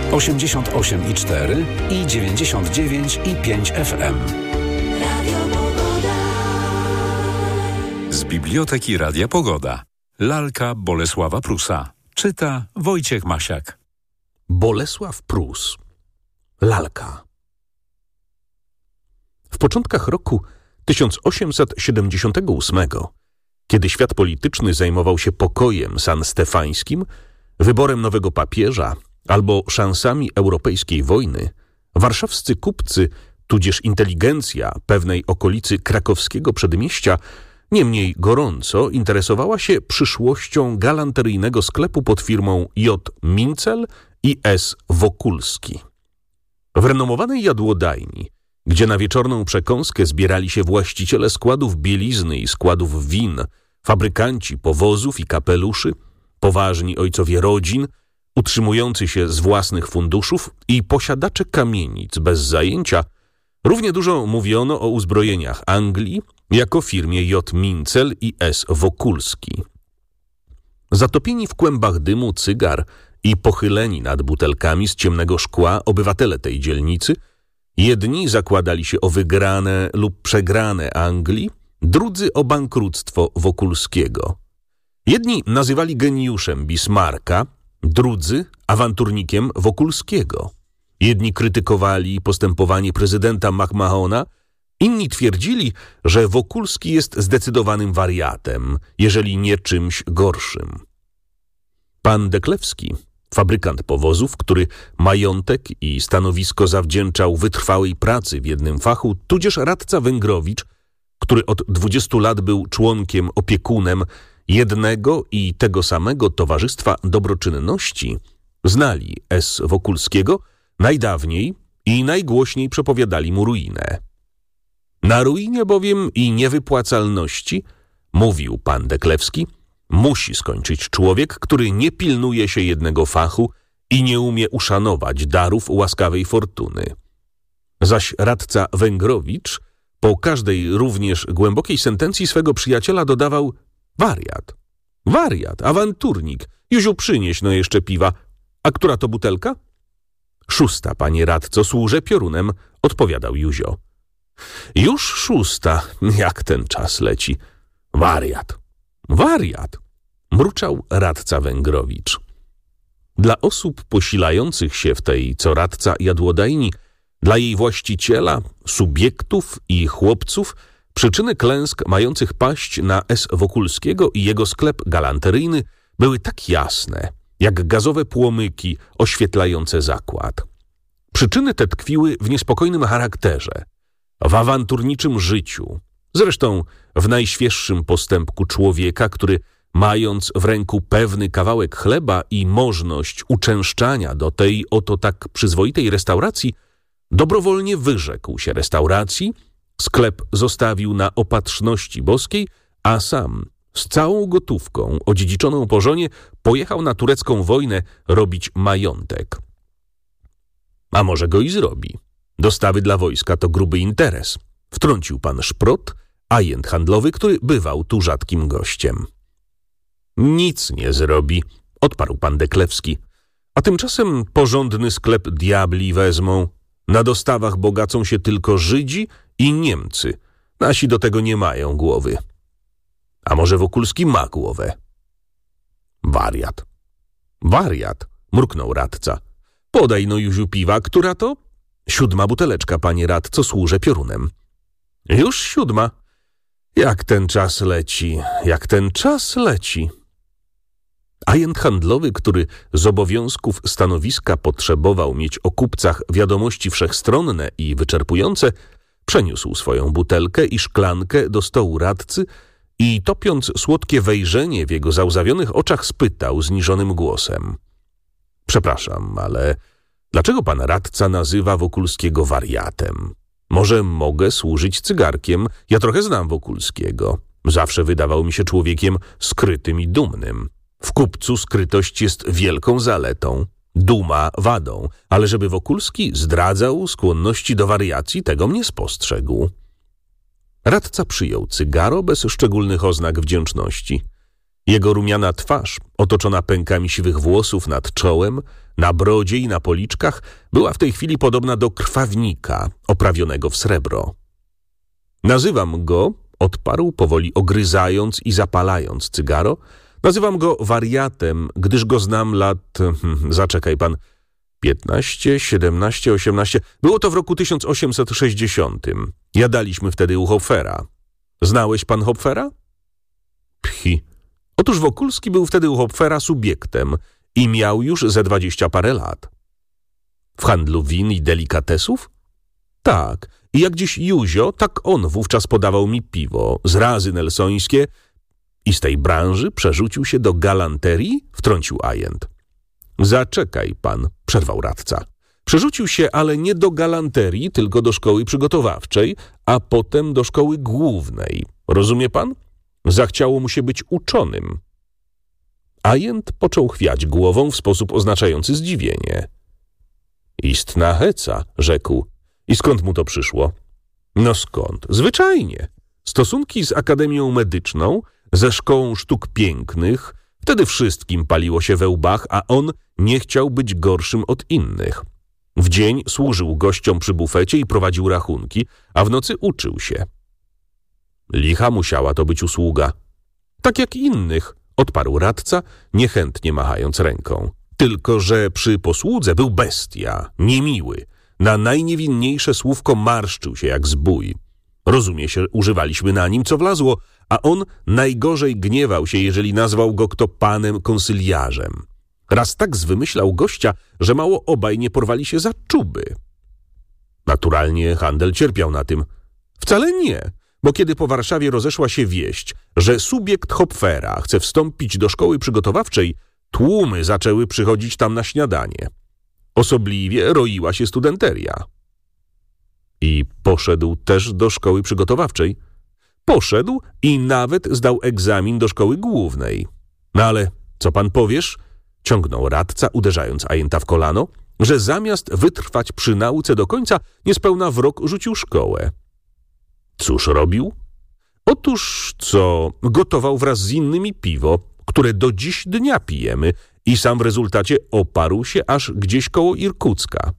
88,4 i 99,5 FM. Z Biblioteki Radia Pogoda. Lalka Bolesława Prusa. Czyta Wojciech Masiak. Bolesław Prus. Lalka. W początkach roku 1878, kiedy świat polityczny zajmował się pokojem sanstefańskim, wyborem nowego papieża albo szansami europejskiej wojny, warszawscy kupcy, tudzież inteligencja pewnej okolicy krakowskiego przedmieścia nie mniej gorąco interesowała się przyszłością galanteryjnego sklepu pod firmą J. Mincel i S. Wokulski. W renomowanej jadłodajni, gdzie na wieczorną przekąskę zbierali się właściciele składów bielizny i składów win, fabrykanci powozów i kapeluszy, poważni ojcowie rodzin, utrzymujący się z własnych funduszów i posiadacze kamienic bez zajęcia, równie dużo mówiono o uzbrojeniach Anglii jako firmie J. Mincel i S. Wokulski. Zatopieni w kłębach dymu cygar i pochyleni nad butelkami z ciemnego szkła obywatele tej dzielnicy, jedni zakładali się o wygrane lub przegrane Anglii, drudzy o bankructwo Wokulskiego. Jedni nazywali geniuszem Bismarcka, drudzy awanturnikiem Wokulskiego. Jedni krytykowali postępowanie prezydenta McMahona, inni twierdzili, że Wokulski jest zdecydowanym wariatem, jeżeli nie czymś gorszym. Pan Deklewski, fabrykant powozów, który majątek i stanowisko zawdzięczał wytrwałej pracy w jednym fachu, tudzież radca Węgrowicz, który od 20 lat był członkiem opiekunem jednego i tego samego Towarzystwa Dobroczynności, znali S. Wokulskiego najdawniej i najgłośniej przepowiadali mu ruinę. Na ruinie bowiem i niewypłacalności, mówił pan Deklewski, musi skończyć człowiek, który nie pilnuje się jednego fachu i nie umie uszanować darów łaskawej fortuny. Zaś radca Węgrowicz po każdej również głębokiej sentencji swego przyjaciela dodawał: wariat, awanturnik, Józiu, przynieś no jeszcze piwa. A która to butelka? 6, panie radco, służę piorunem, odpowiadał Józio. Już 6, jak ten czas leci. Wariat, mruczał radca Węgrowicz. Dla osób posilających się w tej, co radca jadłodajni, dla jej właściciela, subiektów i chłopców, przyczyny klęsk mających paść na S. Wokulskiego i jego sklep galanteryjny były tak jasne, jak gazowe płomyki oświetlające zakład. Przyczyny te tkwiły w niespokojnym charakterze, w awanturniczym życiu, zresztą w najświeższym postępku człowieka, który, mając w ręku pewny kawałek chleba i możność uczęszczania do tej oto tak przyzwoitej restauracji, dobrowolnie wyrzekł się restauracji, sklep zostawił na opatrzności boskiej, a sam z całą gotówką odziedziczoną po żonie pojechał na turecką wojnę robić majątek. A może go i zrobi. Dostawy dla wojska to gruby interes. Wtrącił pan Szprot, agent handlowy, który bywał tu rzadkim gościem. Nic nie zrobi, odparł pan Deklewski. A tymczasem porządny sklep diabli wezmą. Na dostawach bogacą się tylko Żydzi i Niemcy. Nasi do tego nie mają głowy. A może Wokulski ma głowę? Wariat, mruknął radca. Podaj no, Józiu, piwa, która to? 7 buteleczka, panie radco, służę piorunem. Już 7. Jak ten czas leci. Agent handlowy, który z obowiązków stanowiska potrzebował mieć o kupcach wiadomości wszechstronne i wyczerpujące, przeniósł swoją butelkę i szklankę do stołu radcy i, topiąc słodkie wejrzenie w jego załzawionych oczach, spytał zniżonym głosem: Przepraszam, ale dlaczego pan radca nazywa Wokulskiego wariatem? Może mogę służyć cygarkiem? Ja trochę znam Wokulskiego. Zawsze wydawał mi się człowiekiem skrytym i dumnym. W kupcu skrytość jest wielką zaletą, duma wadą, ale żeby Wokulski zdradzał skłonności do wariacji, tego mnie spostrzegł. Radca przyjął cygaro bez szczególnych oznak wdzięczności. Jego rumiana twarz, otoczona pękami siwych włosów nad czołem, na brodzie i na policzkach, była w tej chwili podobna do krwawnika oprawionego w srebro. Nazywam go, odparł, powoli ogryzając i zapalając cygaro, nazywam go wariatem, gdyż go znam lat... zaczekaj pan... 15, 17, 18... Było to w roku 1860. Jadaliśmy wtedy u Hopfera. Znałeś pan Hopfera? Pchi. Otóż Wokulski był wtedy u Hopfera subiektem i miał już ze 20 parę lat. W handlu win i delikatesów? Tak. I jak dziś Józio, tak on wówczas podawał mi piwo, zrazy nelsońskie i z tej branży przerzucił się do galanterii, wtrącił ajent. Zaczekaj pan, przerwał radca. Przerzucił się, ale nie do galanterii, tylko do szkoły przygotowawczej, a potem do szkoły głównej. Rozumie pan? Zachciało mu się być uczonym. Ajent począł chwiać głową w sposób oznaczający zdziwienie. Istna heca, rzekł. I skąd mu to przyszło? No skąd? Zwyczajnie. Stosunki z Akademią Medyczną, ze Szkołą Sztuk Pięknych, wtedy wszystkim paliło się we łbach, a on nie chciał być gorszym od innych. W dzień służył gościom przy bufecie i prowadził rachunki, a w nocy uczył się. Licha musiała to być usługa. Tak jak innych, odparł radca, niechętnie machając ręką. Tylko że przy posłudze był bestia, niemiły. Na najniewinniejsze słówko marszczył się jak zbój. Rozumie się, używaliśmy na nim co wlazło, a on najgorzej gniewał się, jeżeli nazwał go kto panem konsyliarzem. Raz tak zwymyślał gościa, że mało obaj nie porwali się za czuby. Naturalnie handel cierpiał na tym. Wcale nie, bo kiedy po Warszawie rozeszła się wieść, że subiekt Hopfera chce wstąpić do szkoły przygotowawczej, tłumy zaczęły przychodzić tam na śniadanie. Osobliwie roiła się studenteria. I poszedł też do szkoły przygotowawczej. Poszedł i nawet zdał egzamin do szkoły głównej. No ale co pan powiesz? Ciągnął radca, uderzając ajenta w kolano, że zamiast wytrwać przy nauce do końca, niespełna w rok rzucił szkołę. Cóż robił? Otóż co? Gotował wraz z innymi piwo, które do dziś dnia pijemy i sam w rezultacie oparł się aż gdzieś koło Irkucka.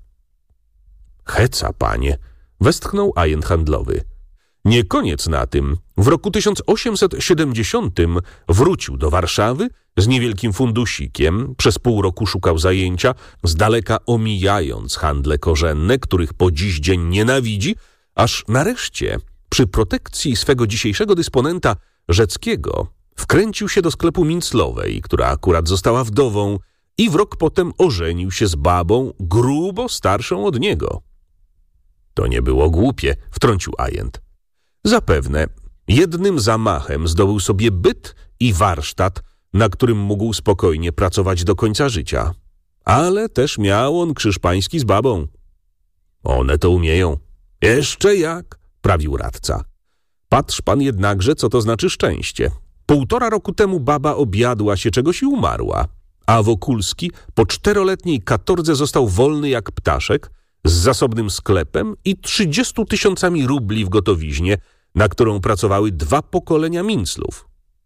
Heca, panie, westchnął ajent handlowy. Nie koniec na tym. W roku 1870 wrócił do Warszawy z niewielkim fundusikiem, przez pół roku szukał zajęcia, z daleka omijając handle korzenne, których po dziś dzień nienawidzi, aż nareszcie przy protekcji swego dzisiejszego dysponenta Rzeckiego wkręcił się do sklepu Minclowej, która akurat została wdową, i w rok potem ożenił się z babą grubo starszą od niego. To nie było głupie, wtrącił ajent. Zapewne jednym zamachem zdobył sobie byt i warsztat, na którym mógł spokojnie pracować do końca życia. Ale też miał on krzyż pański z babą. One to umieją. Jeszcze jak, prawił radca. Patrz pan jednakże, co to znaczy szczęście. 1,5 roku temu baba objadła się czegoś i umarła, a Wokulski po 4-letniej katordze został wolny jak ptaszek, z zasobnym sklepem i 30 000 rubli w gotowiźnie, na którą pracowały 2 pokolenia Minclów.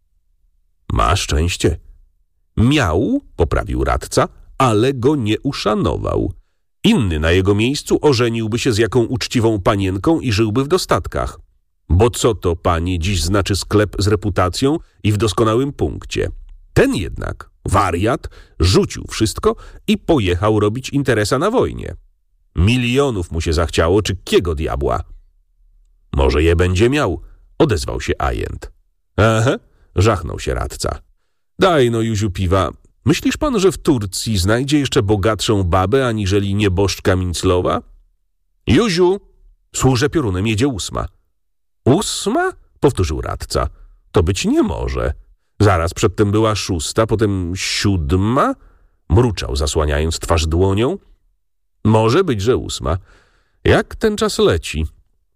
Ma szczęście. Miał, poprawił radca, ale go nie uszanował. Inny na jego miejscu ożeniłby się z jaką uczciwą panienką i żyłby w dostatkach. Bo co to, panie, dziś znaczy sklep z reputacją i w doskonałym punkcie? Ten jednak, wariat, rzucił wszystko i pojechał robić interesa na wojnie. Milionów mu się zachciało, czy kiego diabła? Może je będzie miał, odezwał się ajent. Aha, żachnął się radca. Daj no, Józiu, piwa. Myślisz pan, że w Turcji znajdzie jeszcze bogatszą babę, aniżeli nieboszczka Minclowa? Józiu, służę piorunem, jedzie 8. 8? Powtórzył radca. To być nie może. Zaraz przedtem była 6, potem 7? Mruczał, zasłaniając twarz dłonią. Może być, że 8. Jak ten czas leci?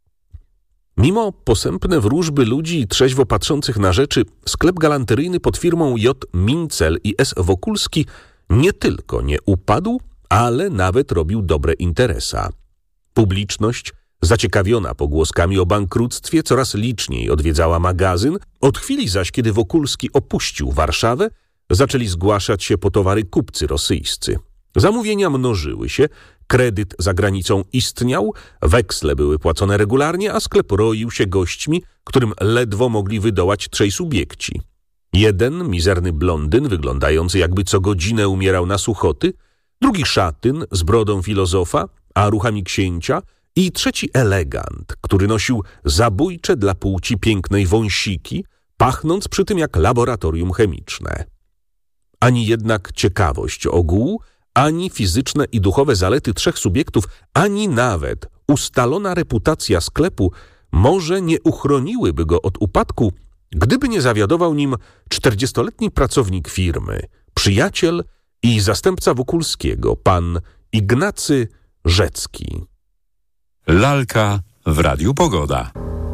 Mimo posępne wróżby ludzi trzeźwo patrzących na rzeczy, sklep galanteryjny pod firmą J. Mincel i S. Wokulski nie tylko nie upadł, ale nawet robił dobre interesa. Publiczność zaciekawiona pogłoskami o bankructwie, coraz liczniej odwiedzała magazyn. Od chwili zaś, kiedy Wokulski opuścił Warszawę, zaczęli zgłaszać się po towary kupcy rosyjscy. Zamówienia mnożyły się, kredyt za granicą istniał, weksle były płacone regularnie, a sklep roił się gośćmi, którym ledwo mogli wydołać trzej subiekci. Jeden mizerny blondyn, wyglądający jakby co godzinę umierał na suchoty, drugi szatyn z brodą filozofa, a ruchami księcia i trzeci elegant, który nosił zabójcze dla płci pięknej wąsiki, pachnąc przy tym jak laboratorium chemiczne. Ani jednak ciekawość ogółu, ani fizyczne i duchowe zalety trzech subiektów, ani nawet ustalona reputacja sklepu może nie uchroniłyby go od upadku, gdyby nie zawiadował nim 40-letni pracownik firmy, przyjaciel i zastępca Wokulskiego, pan Ignacy Rzecki. Lalka w Radiu Pogoda.